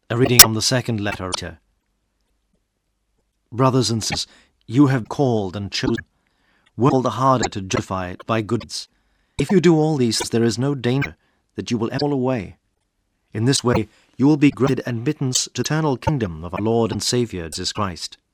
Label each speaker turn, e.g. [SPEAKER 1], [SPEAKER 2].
[SPEAKER 1] A reading from the second letter. Brothers and sisters, you have called and chosen. Work all the harder to justify it by good deeds. If you do all these things, there is no danger that you will ever fall away. In this way, you will be granted admittance to the eternal kingdom of our Lord and Saviour Jesus Christ.